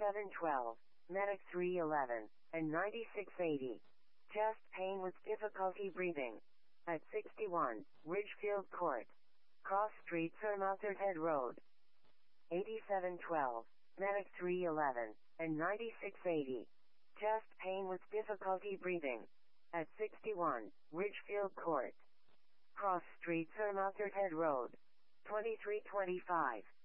8712, Medic 311, and 9680. Chest pain with difficulty breathing. At 61, Ridgefield Court. Cross Street, Sir Moutherhead Road. 8712, Medic 311, and 9680. Chest pain with difficulty breathing. At 61, Ridgefield Court. Cross Street, Sir Moutherhead Road. 2325.